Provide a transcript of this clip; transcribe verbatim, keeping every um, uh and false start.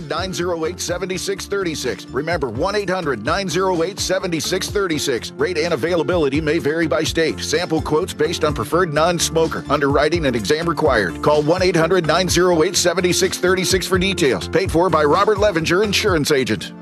nine oh eight, seven six three six. Remember, one eight hundred, nine oh eight, seven six three six. Rate and availability may vary by state. Sample quotes based on preferred non-smoker. Underwriting and exam required. Call one eight hundred, nine oh eight, seven six three six for details. Paid for by Robert Levenger, Insurance Agent.